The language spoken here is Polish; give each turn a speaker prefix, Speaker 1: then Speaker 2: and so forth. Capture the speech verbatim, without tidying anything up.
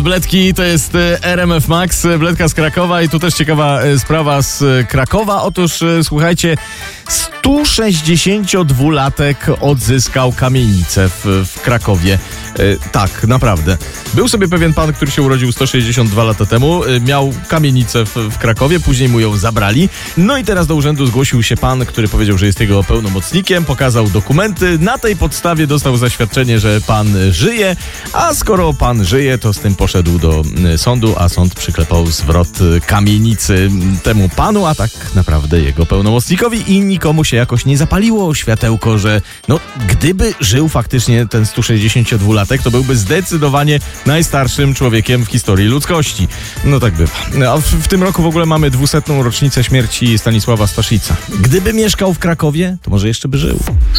Speaker 1: Bledki to jest R M F Max, Bledka z Krakowa i tu też ciekawa sprawa z Krakowa. Otóż słuchajcie, sto sześćdziesięciodwulatek odzyskał kamienicę w, w Krakowie. E, tak, naprawdę. Był sobie pewien pan, który się urodził sto sześćdziesiąt dwa lata temu, e, miał kamienicę w, w Krakowie, później mu ją zabrali. No i teraz do urzędu zgłosił się pan, który powiedział, że jest jego pełnomocnikiem, pokazał dokumenty. Na tej podstawie dostał zaświadczenie, że pan żyje, a skoro pan żyje, to z tym poszedł do sądu, a sąd przyklepał zwrot kamienicy temu panu, a tak naprawdę jego pełnomocnikowi i nikomu się jakoś nie zapaliło światełko, że no gdyby żył faktycznie ten sto sześćdziesięciodwulatek, to byłby zdecydowanie najstarszym człowiekiem w historii ludzkości. No tak bywa. A w, w tym roku w ogóle mamy dwusetną rocznicę śmierci Stanisława Staszica. Gdyby mieszkał w Krakowie, to może jeszcze by żył.